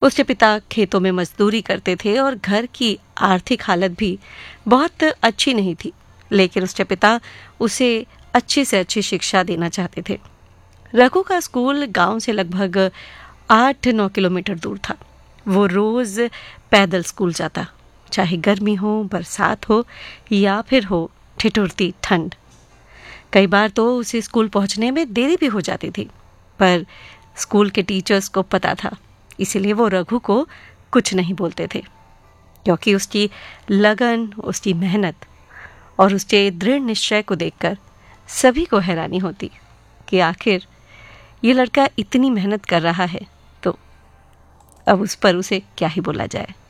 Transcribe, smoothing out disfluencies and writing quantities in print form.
उसके पिता खेतों में मजदूरी करते थे और घर की आर्थिक हालत भी बहुत अच्छी नहीं थी, लेकिन उसके पिता उसे अच्छी से अच्छी शिक्षा देना चाहते थे। रघु का स्कूल गांव से लगभग 8-9 किलोमीटर दूर था। वो रोज पैदल स्कूल जाता, चाहे गर्मी हो, बरसात हो या फिर हो ठिठुरती ठंड। कई बार तो उसे स्कूल पहुंचने में देरी भी हो जाती थी, पर स्कूल के टीचर्स को पता था, इसीलिए वो रघु को कुछ नहीं बोलते थे, क्योंकि उसकी लगन, उसकी मेहनत और उसके दृढ़ निश्चय को देखकर सभी को हैरानी होती कि आखिर ये लड़का इतनी मेहनत कर रहा है, तो अब उस पर उसे क्या ही बोला जाए।